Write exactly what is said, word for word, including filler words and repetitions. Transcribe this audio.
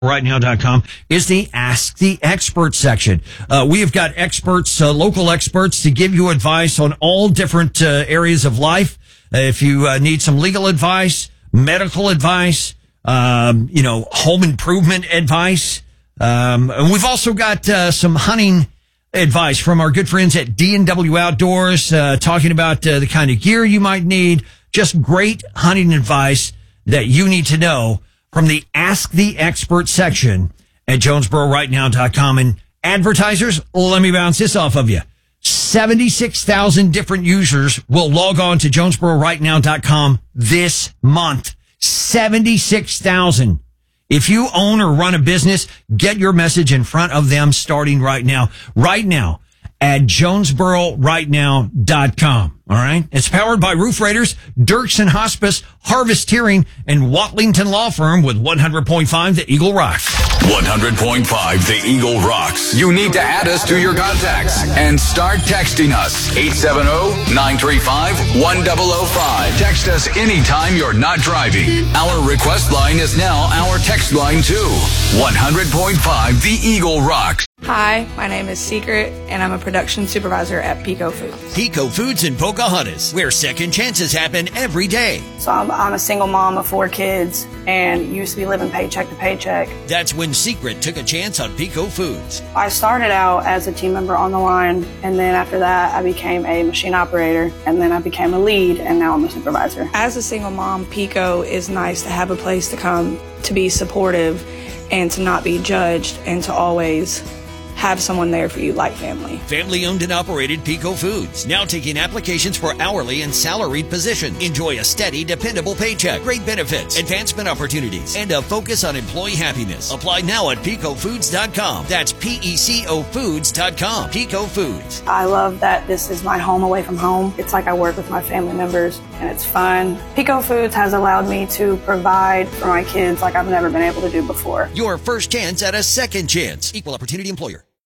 right now dot com is the Ask the Expert section. Uh, we have got experts, uh, local experts, to give you advice on all different uh, areas of life. Uh, if you uh, need some legal advice, medical advice, um, you know, home improvement advice. Um, and we've also got uh, some hunting advice from our good friends at D and W Outdoors, uh, talking about uh, the kind of gear you might need. Just great hunting advice that you need to know from the Ask the Expert section at Jonesboro Right Now dot com. And advertisers, let me bounce this off of you. seventy-six thousand different users will log on to Jonesboro Right Now dot com this month. seventy-six thousand. If you own or run a business, get your message in front of them starting right now. Right now at Jonesboro Right Now dot com. All right. It's powered by Roof Raiders, Dirksen Hospice, Harvest Hearing, and Watlington Law Firm with one hundred point five The Eagle Rocks. one hundred point five The Eagle Rocks. You need to add us to your contacts and start texting us. eight seven zero, nine three five, one zero zero five. Text us anytime you're not driving. Our request line is now our text line too. one hundred point five The Eagle Rocks. Hi, my name is Secret, and I'm a production supervisor at Pico Foods. Pico Foods in Pocahontas, where second chances happen every day. So I'm, I'm a single mom of four kids and used to be living paycheck to paycheck. That's when Secret took a chance on Pico Foods. I started out as a team member on the line, and then after that, I became a machine operator, and then I became a lead, and now I'm a supervisor. As a single mom, Pico is nice to have a place to come to be supportive and to not be judged and to always have someone there for you like family. Family owned and operated Pico Foods. Now taking applications for hourly and salaried positions. Enjoy a steady, dependable paycheck, great benefits, advancement opportunities, and a focus on employee happiness. Apply now at Pico Foods dot com. That's P E C O Foods dot com. Pico Foods. I love that this is my home away from home. It's like I work with my family members, and it's fun. Pico Foods has allowed me to provide for my kids like I've never been able to do before. Your first chance at a second chance. Equal opportunity employer.